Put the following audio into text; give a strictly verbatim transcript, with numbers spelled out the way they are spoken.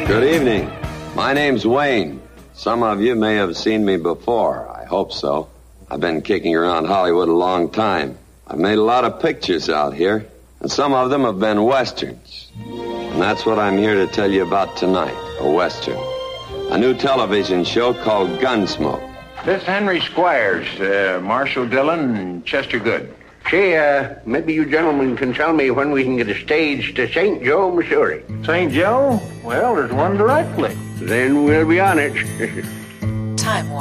Good evening. My name's Wayne. Some of you may have seen me before. I hope so. I've been kicking around Hollywood a long time. I've made a lot of pictures out here, and some of them have been westerns. And that's what I'm here to tell you about tonight, a western. A new television show called Gunsmoke. This Henry Squires, uh, Marshall Dillon, and Chester Good. Say, uh, maybe you gentlemen can tell me when we can get a stage to Saint Joe, Missouri. Saint Joe? Well, there's one directly. Then we'll be on it. Time